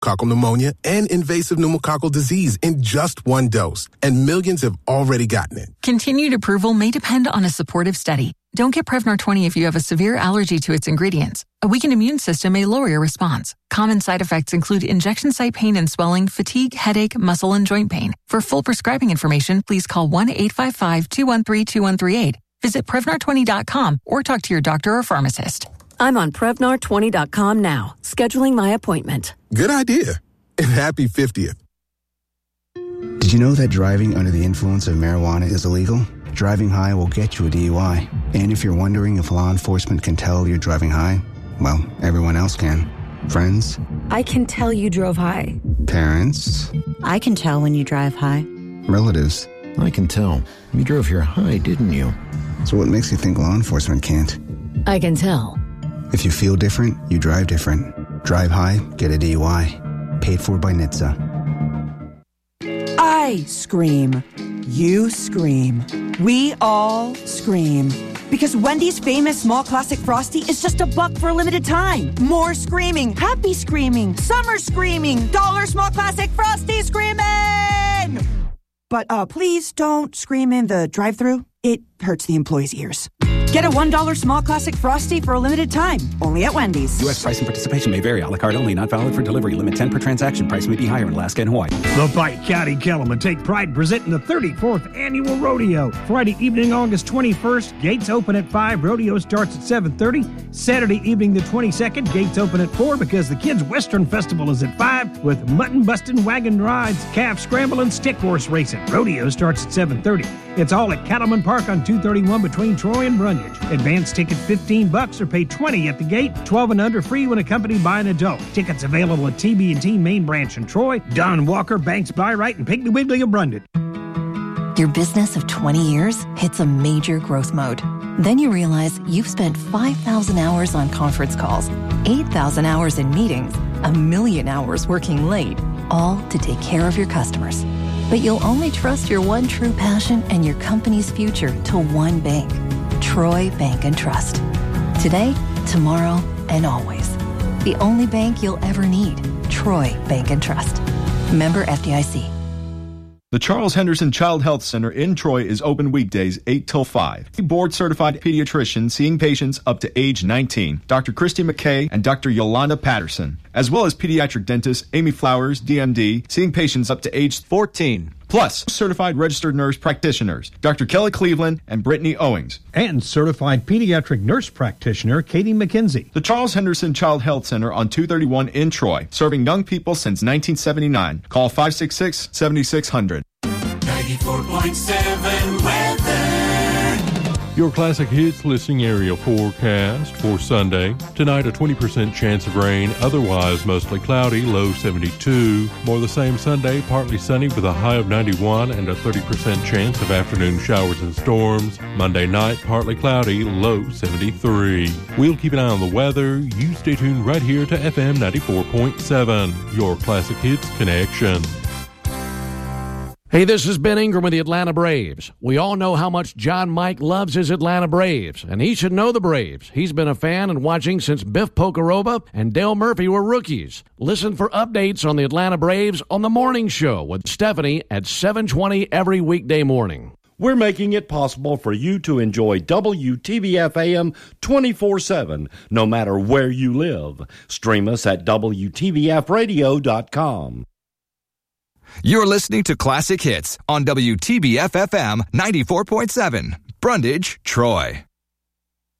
pneumococcal pneumonia, and invasive pneumococcal disease in just one dose, and millions have already gotten it. Continued approval may depend on a supportive study. Don't get Prevnar 20 if you have a severe allergy to its ingredients. A weakened immune system may lower your response. Common side effects include injection site pain and swelling, fatigue, headache, muscle, and joint pain. For full prescribing information, please call 1-855-213-2138. Visit Prevnar20.com or talk to your doctor or pharmacist. I'm on Prevnar20.com now, scheduling my appointment. Good idea. And happy 50th. Did you know that driving under the influence of marijuana is illegal? Driving high will get you a DUI. And if you're wondering if law enforcement can tell you're driving high, well, everyone else can. Friends? I can tell you drove high. Parents? I can tell when you drive high. Relatives? I can tell. You drove here high, didn't you? So what makes you think law enforcement can't? I can tell. If you feel different, you drive different. Drive high, get a DUI. Paid for by NHTSA. I scream. You scream. We all scream. Because Wendy's famous small classic Frosty is just $1 for a limited time. More screaming, happy screaming, summer screaming, $1 small classic Frosty screaming! But please don't scream in the drive-thru. It hurts the employees' ears. Get a $1 small classic Frosty for a limited time, only at Wendy's. U.S. price and participation may vary. A la carte only, not valid for delivery. Limit 10 per transaction. Price may be higher in Alaska and Hawaii. The Pike County Cattlemen take pride presenting the 34th Annual Rodeo. Friday evening, August 21st, gates open at 5. Rodeo starts at 7:30. Saturday evening, the 22nd, gates open at 4 because the Kids Western Festival is at 5 with mutton busting, wagon rides, calf scramble, and stick horse racing. Rodeo starts at 7:30. It's all at Cattleman Park on 231 between Troy and Brundage. Advance ticket $15 or pay $20 at the gate. 12 and under free when accompanied by an adult. Tickets available at TB&T Main Branch in Troy, Don Walker, Banks Bywright, and Piggly Wiggly of Brundage. Your business of 20 years hits a major growth mode. Then you realize you've spent 5,000 hours on conference calls, 8,000 hours in meetings, 1,000,000 hours working late, all to take care of your customers. But you'll only trust your one true passion and your company's future to one bank. Troy Bank and Trust. Today, tomorrow, and always. The only bank you'll ever need. Troy Bank and Trust. Member FDIC. The Charles Henderson Child Health Center in Troy is open weekdays 8 till 5. Board-certified pediatrician seeing patients up to age 19, Dr. Christy McKay and Dr. Yolanda Patterson, as well as pediatric dentist Amy Flowers, DMD, seeing patients up to age 14. Plus, certified registered nurse practitioners, Dr. Kelly Cleveland and Brittany Owings. And certified pediatric nurse practitioner, Katie McKenzie. The Charles Henderson Child Health Center on 231 in Troy, serving young people since 1979. Call 566-7600. 94.7 weather. Your Classic Hits listening area forecast for Sunday. Tonight, a 20% chance of rain, otherwise mostly cloudy, low 72. More the same Sunday, partly sunny with a high of 91 and a 30% chance of afternoon showers and storms. Monday night, partly cloudy, low 73. We'll keep an eye on the weather. You stay tuned right here to FM 94.7, your Classic Hits connection. Hey, this is Ben Ingram with the Atlanta Braves. We all know how much John Mike loves his Atlanta Braves, and he should know the Braves. He's been a fan and watching since Biff Pocoroba and Dale Murphy were rookies. Listen for updates on the Atlanta Braves on The Morning Show with Stephanie at 7:20 every weekday morning. We're making it possible for you to enjoy WTBF AM 24/7, no matter where you live. Stream us at WTBFradio.com. You're listening to Classic Hits on WTBF FM 94.7, Brundage, Troy.